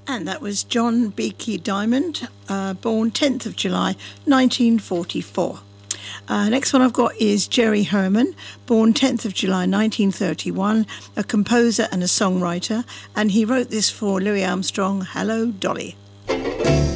And that was John Beaky Diamond, born 10th of July 1944. Next one I've got is Jerry Herman, born 10th of July 1931, a composer and a songwriter, and he wrote this for Louis Armstrong, Hello Dolly.